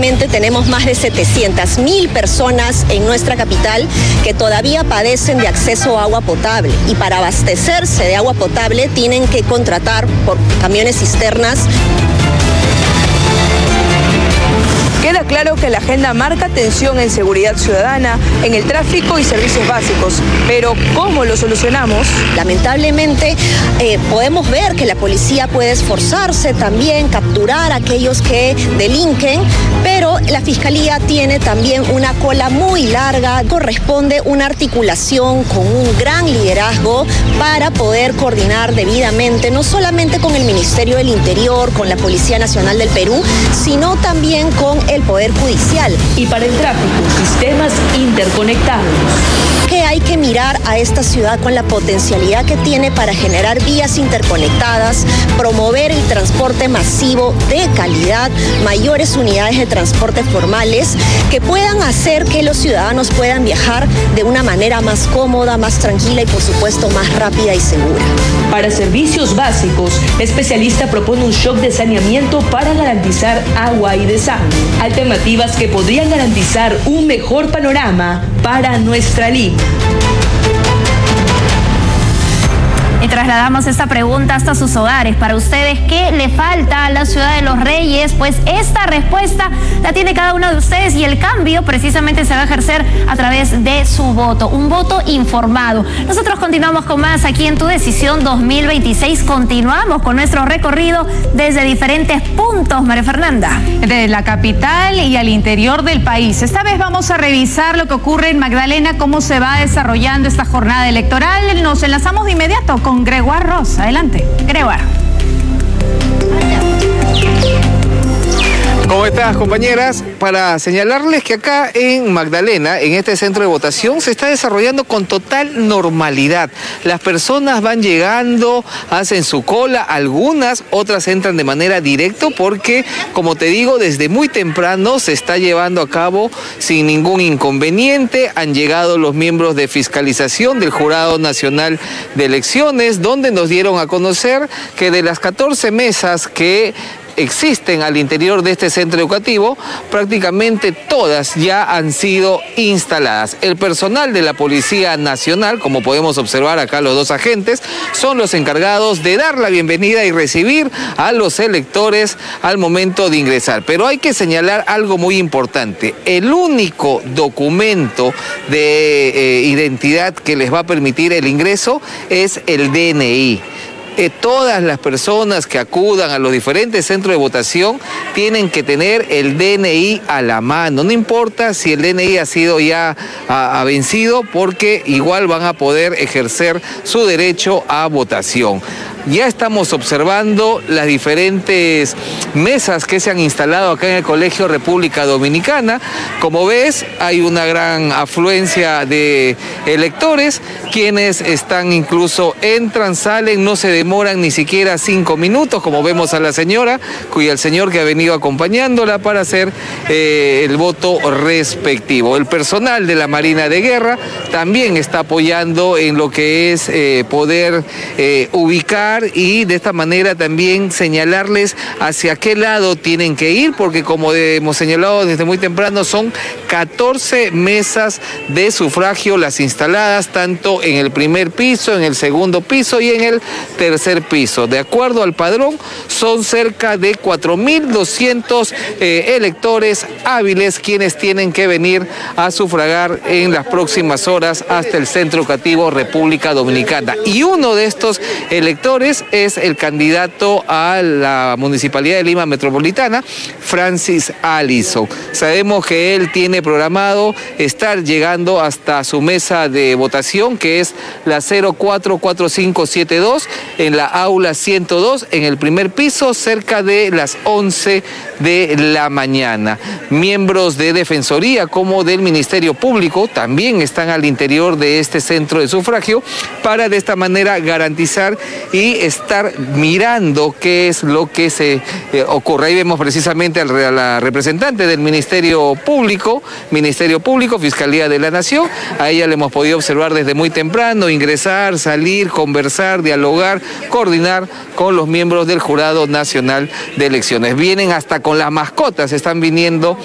Lamentablemente tenemos más de 700.000 personas en nuestra capital que todavía padecen de acceso a agua potable, y para abastecerse de agua potable tienen que contratar por camiones cisternas. Queda claro que la agenda marca tensión en seguridad ciudadana, en el tráfico y servicios básicos. Pero, ¿cómo lo solucionamos? Lamentablemente, podemos ver que la policía puede esforzarse también, capturar a aquellos que delinquen, pero la Fiscalía tiene también una cola muy larga. Corresponde una articulación con un gran liderazgo para poder coordinar debidamente, no solamente con el Ministerio del Interior, con la Policía Nacional del Perú, sino también con el Poder Judicial. Y para el tráfico, sistemas interconectados. Que hay que mirar a esta ciudad con la potencialidad que tiene para generar vías interconectadas, promover el transporte masivo de calidad, mayores unidades de transporte formales que puedan hacer que los ciudadanos puedan viajar de una manera más cómoda, más tranquila y por supuesto más rápida y segura. Para servicios básicos, especialista propone un shock de saneamiento para garantizar agua y desagüe. Alternativas que podrían garantizar un mejor panorama para nuestra Lima. Y trasladamos esta pregunta hasta sus hogares. Para ustedes, ¿qué le falta a la ciudad de Los Reyes? Pues esta respuesta la tiene cada uno de ustedes, y el cambio precisamente se va a ejercer a través de su voto, un voto informado. Nosotros continuamos con más aquí en Tu Decisión 2026. Continuamos con nuestro recorrido desde diferentes puntos, María Fernanda. De la capital y al interior del país. Esta vez vamos a revisar lo que ocurre en Magdalena, cómo se va desarrollando esta jornada electoral. Nos enlazamos de inmediato con Gregoire Ross. Adelante, Gregoire. ¿Cómo estás, compañeras? Para señalarles que acá en Magdalena, en este centro de votación, se está desarrollando con total normalidad. Las personas van llegando, hacen su cola, algunas, otras entran de manera directa porque, como te digo, desde muy temprano se está llevando a cabo sin ningún inconveniente. Han llegado los miembros de fiscalización del Jurado Nacional de Elecciones, donde nos dieron a conocer que de las 14 mesas que existen al interior de este centro educativo, prácticamente todas ya han sido instaladas. El personal de la Policía Nacional, como podemos observar acá los dos agentes, son los encargados de dar la bienvenida y recibir a los electores al momento de ingresar. Pero hay que señalar algo muy importante. El único documento de identidad que les va a permitir el ingreso es el DNI. Todas las personas que acudan a los diferentes centros de votación tienen que tener el DNI a la mano. No importa si el DNI ha sido ya vencido, porque igual van a poder ejercer su derecho a votación. Ya estamos observando las diferentes mesas que se han instalado acá en el Colegio República Dominicana. Como ves, hay una gran afluencia de electores, quienes están incluso entran, salen, no se demoran ni siquiera 5 minutos, como vemos a la señora, el señor que ha venido acompañándola para hacer el voto respectivo. El personal de la Marina de Guerra también está apoyando en lo que es poder ubicar y de esta manera también señalarles hacia qué lado tienen que ir, porque como hemos señalado desde muy temprano, son 14 mesas de sufragio las instaladas, tanto en el primer piso, en el segundo piso y en el tercer piso. De acuerdo al padrón, son cerca de 4.200 electores hábiles quienes tienen que venir a sufragar en las próximas horas hasta el Centro Educativo República Dominicana. Y uno de estos electores es el candidato a la Municipalidad de Lima Metropolitana, Francis Allison. Sabemos que él tiene programado estar llegando hasta su mesa de votación, que es la 044572, en la aula 102, en el primer piso, cerca de las 11 de la mañana. Miembros de Defensoría como del Ministerio Público también están al interior de este centro de sufragio para de esta manera garantizar y estar mirando qué es lo que se ocurre. Ahí vemos precisamente a la representante del Ministerio Público, Fiscalía de la Nación. A ella le hemos podido observar desde muy temprano, ingresar, salir, conversar, dialogar, coordinar con los miembros del Jurado Nacional de Elecciones. Vienen hasta con las mascotas, están viniendo